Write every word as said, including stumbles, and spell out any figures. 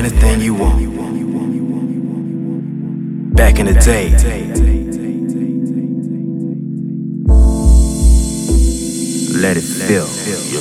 anything you want. Back in the day, let it feel.